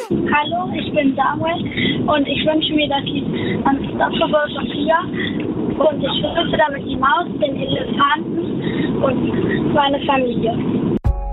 Hallo, ich bin Samuel und ich wünsche mir, dass ich am Super Bowl und ich grüße damit die Maus, den Elefanten und meine Familie.